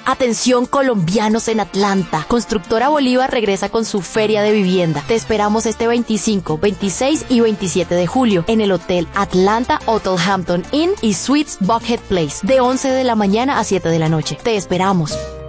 Atención colombianos en Atlanta. Constructora Bolívar regresa con su feria de vivienda. Te esperamos este 25, 26 y 27 de julio en el Hotel Atlanta Hotel Hampton Inn y Suites Buckhead Place de 11 de la mañana a 7 de la noche. Te esperamos.